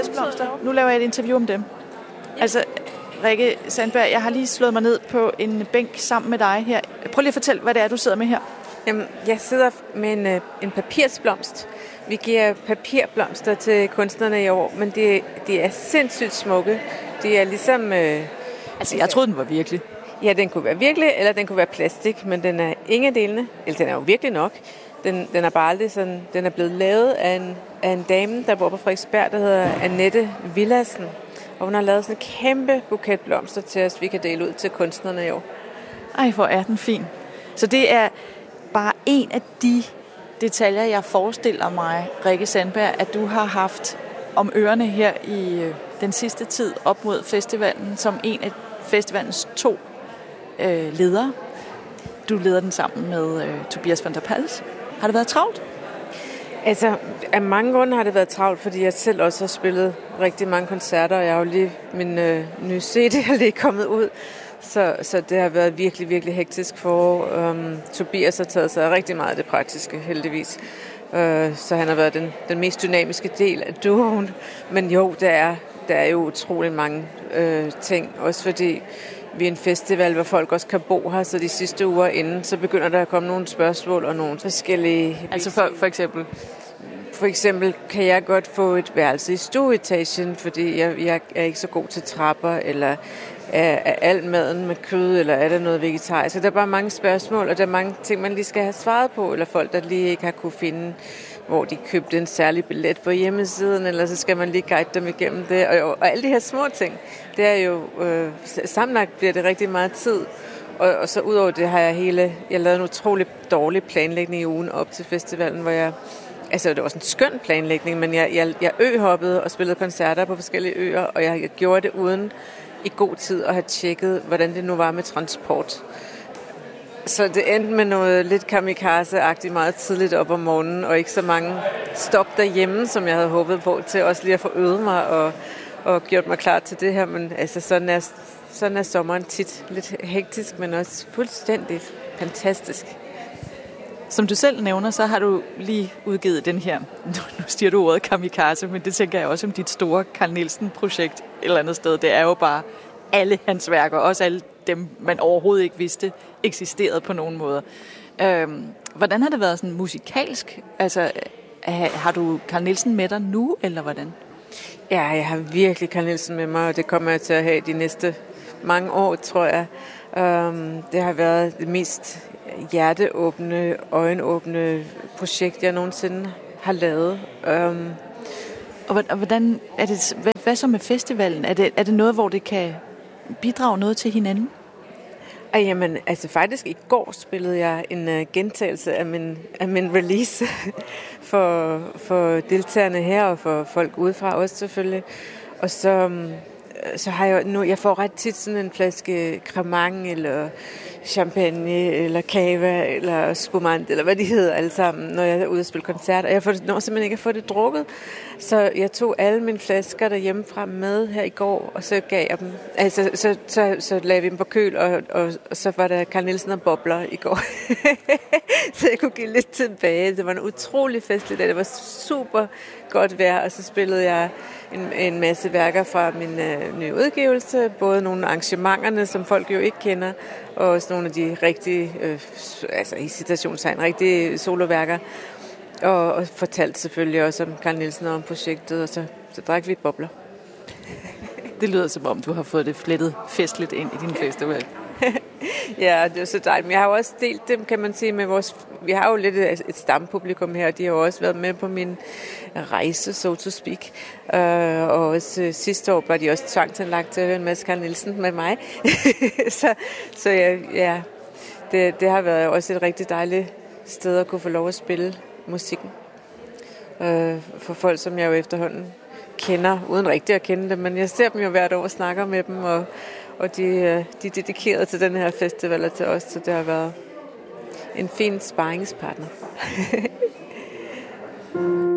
Tobiasblomster. Nu laver jeg et interview om dem. Ja. Altså, Rikke Sandberg, jeg har lige slået mig ned på en bænk sammen med dig her. Prøv lige at fortælle, hvad det er, du sidder med her. Jamen, jeg sidder med en papirsblomst. Vi giver papirblomster til kunstnerne i år, men de er sindssygt smukke. De er ligesom... Altså, jeg troede, den var virkelig. Ja, den kunne være virkelig, eller den kunne være plastik, men den er ingen delene. Eller den er jo virkelig nok. Den er bare aldrig sådan... Den er blevet lavet af en dame, der bor på Frederiksberg, der hedder Annette Villadsen. Og hun har lavet sådan en kæmpe buket blomster til os, vi kan dele ud til kunstnerne i år. Ej, hvor er den fin. Så det er bare en af de detaljer, jeg forestiller mig, Rikke Sandberg, at du har haft om ørerne her i den sidste tid op mod festivalen, som en af festivalens 2 ledere. Du leder den sammen med Tobias van der Pals. Har det været travlt? Altså, af mange grunde har det været travlt, fordi jeg selv også har spillet rigtig mange koncerter, og jeg har jo lige min nye CD er lige kommet ud. Så det har været virkelig, virkelig hektisk for Tobias har taget sig rigtig meget af det praktiske, heldigvis. Så han har været den mest dynamiske del af duoen. Men jo, der er jo utrolig mange ting, også fordi vi er en festival, hvor folk også kan bo her, så de sidste uger inden, så begynder der at komme nogle spørgsmål og nogle forskellige... Altså for eksempel? For eksempel kan jeg godt få et værelse i stueetagen, fordi jeg er ikke så god til trapper, eller er al maden med kød, eller er der noget vegetarisk? Så der er bare mange spørgsmål, og der er mange ting, man lige skal have svaret på, eller folk, der lige ikke har kunne finde, hvor de købte en særlig billet på hjemmesiden, eller så skal man lige guide dem igennem det. Og alle de her små ting, det er jo... sammenlagt bliver det rigtig meget tid. Og så udover det har jeg lavet en utrolig dårlig planlægning i ugen op til festivalen, hvor jeg... Altså, det var også en skøn planlægning, men jeg øhoppede og spillede koncerter på forskellige øer, og jeg gjorde det uden i god tid at have tjekket, hvordan det nu var med transport. Så det endte med noget lidt kamikaze-agtigt meget tidligt op om morgenen, og ikke så mange stop derhjemme, som jeg havde håbet på, til også lige at få øvet mig og gjort mig klar til det her. Men altså, sådan er sommeren tit lidt hektisk, men også fuldstændig fantastisk. Som du selv nævner, så har du lige udgivet den her, nu siger du ordet kamikaze, men det tænker jeg også om dit store Carl Nielsen-projekt et eller andet sted. Det er jo bare alle hans værker, også alle dem, man overhovedet ikke vidste eksisterede på nogen måder. Hvordan har det været sådan musikalsk? Altså, har du Carl Nielsen med dig nu, eller hvordan? Ja, jeg har virkelig Carl Nielsen med mig, og det kommer jeg til at have de næste mange år, tror jeg. Det har været det mest hjerteåbne, øjenåbne projekt, jeg nogensinde har lavet. Og hvordan er det? Hvad så med festivalen? Er det noget, hvor det kan bidrage noget til hinanden? Jamen, altså faktisk i går spillede jeg en gentagelse af min release for deltagerne her og for folk udefra også selvfølgelig. Og så har jeg nu, jeg får ret tit sådan en flaske cremant eller champagne eller cava eller spumant eller hvad de hedder alle sammen, når jeg er ude og spille koncert. Og jeg når simpelthen ikke at få det drukket. Så jeg tog alle mine flasker derhjemmefra med her i går, og så gav jeg dem. Altså, så lagde vi dem på køl, og så var der Carl Nielsen og bobler i går. Så jeg kunne give lidt tilbage. Det var en utrolig festlig dag. Det var super godt vejr, og så spillede jeg en masse værker fra min nye udgivelse. Både nogle af arrangementerne, som folk jo ikke kender, og også nogle af de rigtige, altså i citationstegn, rigtige soloværker. Og fortalte selvfølgelig også om Carl Nielsen og om projektet, og så drak vi bobler. Det lyder som om, du har fået det flettet festligt ind i din festival. Ja, det er så dejligt. Men jeg har jo også delt dem, kan man sige, med vores... Vi har jo lidt et stampublikum her, og de har jo også været med på min rejse, so to speak. Og også sidste år var de også tvangsanlagt til at høre en masse Carl Nielsen med mig. så ja, det har været også et rigtig dejligt sted at kunne få lov at spille musikken. For folk, som jeg jo efterhånden kender, uden rigtig at kende dem, men jeg ser dem jo hvert år og snakker med dem, og de er dedikeret til den her festival og til os, så det har været en fin sparringspartner.